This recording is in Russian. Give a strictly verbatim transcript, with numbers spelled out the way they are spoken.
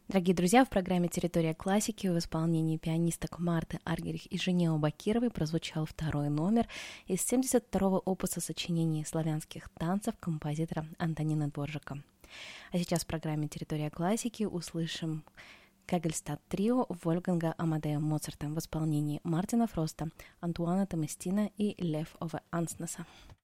Дорогие друзья, в программе «Территория классики» в исполнении пианисток Марты Аргерих и Женео Бакировой прозвучал второй номер из семьдесят второго опуса сочинений славянских танцев композитора Антонина Дворжака. А сейчас в программе «Территория классики» услышим Кегельстад-трио Вольфганга Амадея Моцарта в исполнении Мартина Фроста, Антуана Томестина и Лев Ове Анснеса.